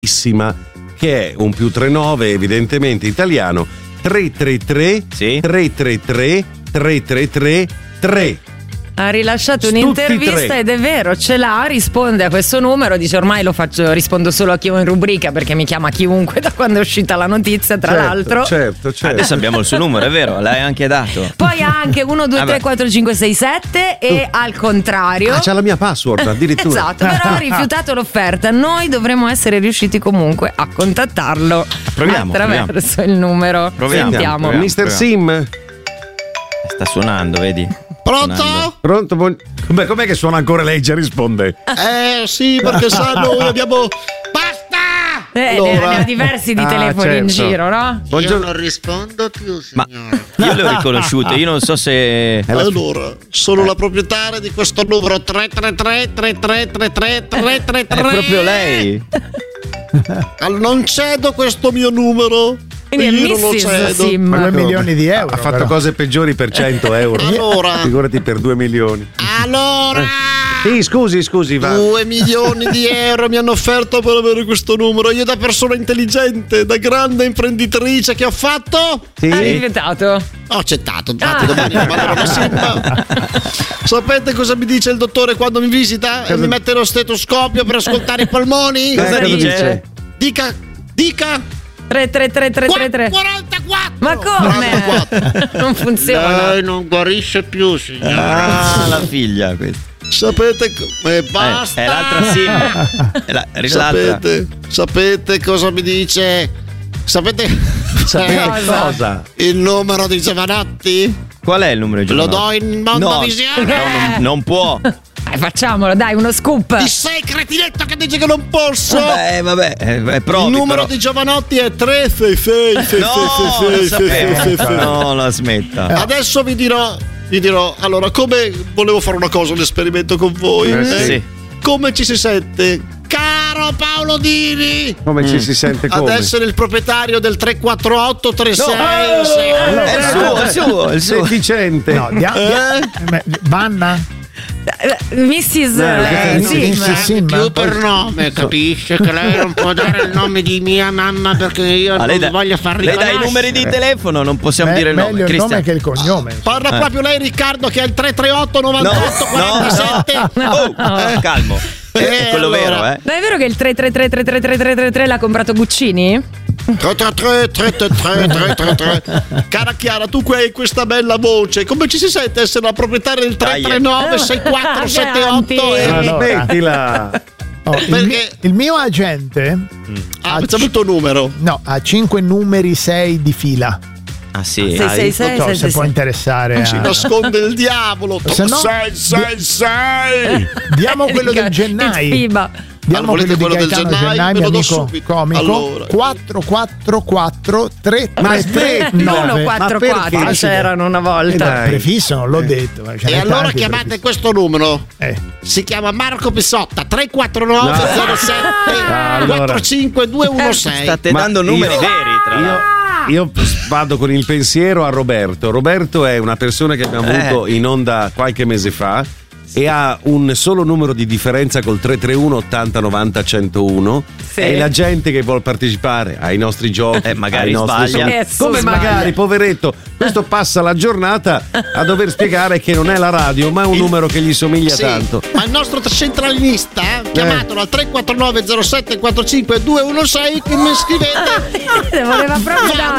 che è un +39 evidentemente italiano, 333 333 333 3. Ha rilasciato un'intervista ed è vero, ce l'ha, risponde a questo numero, dice ormai rispondo solo a chi ho in rubrica perché mi chiama chiunque da quando è uscita la notizia, tra l'altro. Certo. Adesso abbiamo il suo numero, è vero, l'hai anche dato. Poi ha anche 1, 2, 3, 4, 5, 6, 7 e al contrario. C'ha la mia password addirittura. Esatto, però ha rifiutato l'offerta. Noi dovremmo essere riusciti comunque a contattarlo attraverso il numero. Sentiamo. Mr. Sim. Sta suonando, vedi? Pronto? Pronto? Com'è che suona ancora lei? Già risponde. Sì, perché sa, noi abbiamo... Basta! Ne ha diversi di telefoni in giro, no? Io non rispondo più, signore. Io le ho riconosciute, io non so se... Allora, sono la proprietaria di questo numero 333 3333 333. È proprio lei. Non cedo questo mio numero. Quindi io non lo cedo. Sim. 2 milioni di euro. Ha fatto cose peggiori per 100 euro. Allora. Figurati per 2 milioni. Allora. Sì, scusi, va. 2 milioni di euro mi hanno offerto per avere questo numero. Io da persona intelligente, da grande imprenditrice che ho fatto? Sì. Ha rifiutato. Ho accettato, infatti domani vado alla SIM. Sapete cosa mi dice il dottore quando mi visita? E mi mette lo stetoscopio per ascoltare i polmoni? Cosa dice? Dica 33333. 44. Ma come? Non funziona. Lei non guarisce più, signora. Ah, la figlia questa. Sapete basta. È l'altra SIM. Sapete cosa mi dice? Sapete cosa? Il numero di Giovanotti? Qual è il numero di Lo Giovanotti? do in mondovisione? No, non può. Facciamolo, dai, uno scoop. Ti sei cretinetto che dice che non posso? Vabbè, è proprio. Il numero di Giovanotti è 366. No, la smetta. Adesso vi dirò, allora, come volevo fare una cosa, un esperimento con voi. Sì. Come ci si sente? Caro Paolo Dini! Come ci si sente come? Ad essere il proprietario del 348 36. È il suo. Efficiente. No, Vanna? Mrs. Sim. Più per nome, capisce che lei non può dare il nome di mia mamma perché io non voglio far riconoscere. Lei dà i numeri di telefono, non possiamo dire il nome. Meglio il nome che il cognome. Parla proprio lei, Riccardo, che è il 338 98 47. Calmo. È quello vero, Ma è vero che il 333 l'ha comprato Guccini? 333. Cara Chiara, tu qui hai questa bella voce. Come ci si sente essere la proprietaria del 339 6478? Smettila. Il mio agente facciamo il tuo numero. No, ha 5 numeri 6 di fila. Ah sì, non so se può interessare. Si nasconde il diavolo. 666. Diamo quello del gennaio. Diamo quello di Gaetano Gennai, mio amico comico. Allora. 444 339. 144 c'erano una volta. Prefisso, non l'ho detto. E allora chiamate questo numero. Si chiama Marco Pissotta 349 07 45 216. State dando numeri veri, tra l'altro. Io vado con il pensiero a Roberto. Roberto è una persona che abbiamo avuto in onda qualche mese fa e ha un solo numero di differenza col 331 80 90 101. È la gente che vuole partecipare ai nostri giochi, magari sbaglia. Come magari, poveretto, questo passa la giornata a dover spiegare che non è la radio ma è un numero che gli somiglia tanto. Ma il nostro centralinista, chiamatelo al 349 07 45 216, che mi scrivete. Voleva proprio